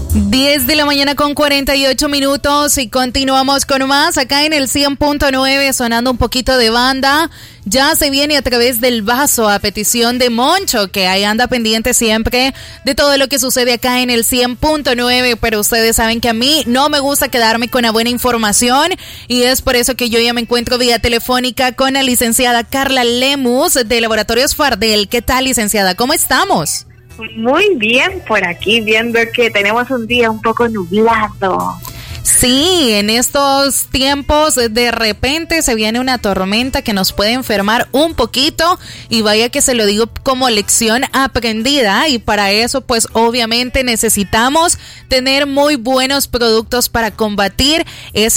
10 de la mañana con 48 minutos y continuamos con más acá en el 100.9 sonando un poquito de banda. Ya se viene a través del vaso a petición de Moncho, que ahí anda pendiente siempre de todo lo que sucede acá en el 100.9, pero ustedes saben que a mí no me gusta quedarme con la buena información y es por eso que yo ya me encuentro vía telefónica con la licenciada Carla Lemus de Laboratorios Fardel. ¿Qué tal, licenciada? ¿Cómo estamos? Muy bien por aquí, viendo que tenemos un día un poco nublado. Sí, en estos tiempos de repente se viene una tormenta que nos puede enfermar un poquito y vaya que se lo digo como lección aprendida y para eso pues obviamente necesitamos tener muy buenos productos para combatir ese